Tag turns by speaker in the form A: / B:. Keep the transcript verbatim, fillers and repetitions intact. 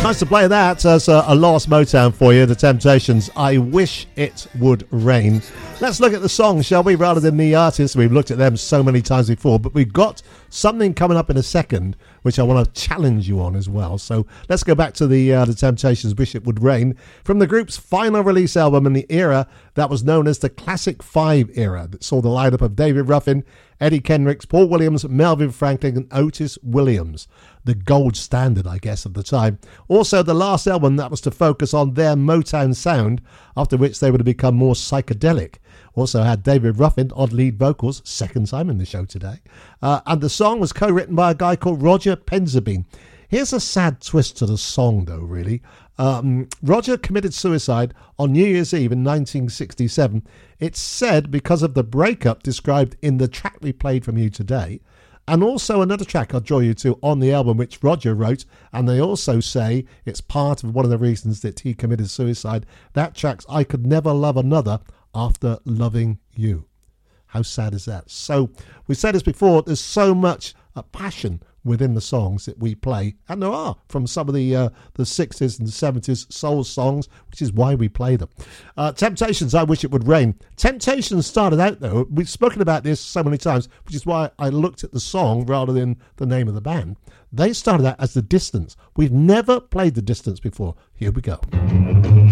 A: Nice to play that as a, a last Motown for you, The Temptations, I Wish It Would Rain. Let's look at the song, shall we, rather than the artists. We've looked at them so many times before, but we've got something coming up in a second which I want to challenge you on as well. So let's go back to the uh, The Temptations, Wish It Would Rain, from the group's final release album in the era that was known as the Classic Five era, that saw the lineup of David Ruffin, Eddie Kendricks, Paul Williams, Melvin Franklin and Otis Williams. The gold standard, I guess, of the time. Also, the last album that was to focus on their Motown sound, after which they would have become more psychedelic. Also had David Ruffin on lead vocals, second time in the show today. Uh, and the song was co-written by a guy called Roger Penzabene. Here's a sad twist to the song, though, really. Um, Roger committed suicide on New Year's Eve in nineteen sixty-seven. It's said because of the breakup described in the track we played from you today. And also another track I'll draw you to on the album, which Roger wrote, and they also say it's part of one of the reasons that he committed suicide. That track's I Could Never Love Another After Loving You. How sad is that? So, we said this before, there's so much uh, passion within the songs that we play, and there are, from some of the uh, the sixties and seventies soul songs, which is why we play them. Uh, Temptations, I Wish It Would Rain. Temptations started out, though, we've spoken about this so many times, which is why I looked at the song rather than the name of the band. They started out as The Distance. We've never played The Distance before. Here we go.